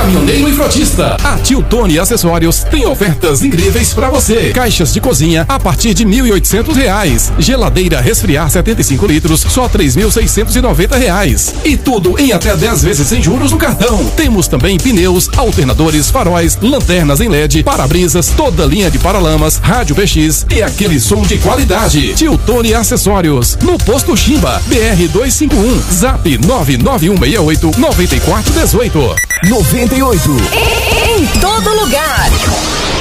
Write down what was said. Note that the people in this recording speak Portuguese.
caminhoneiro e frotista. A Tiltone Acessórios tem ofertas incríveis para você. Caixas de cozinha a partir de R$1.800. Geladeira resfriar 75 litros, só R$3.690. E tudo em até 10 vezes sem juros no cartão. Temos também pneus, alternadores, faróis, lanternas em LED, para-brisas, toda linha de paralamas, rádio PX e aquele som de qualidade. Tiltone Acessórios, no Posto Chimba, BR 251, Zap 99168-9418. 98. Em todo lugar.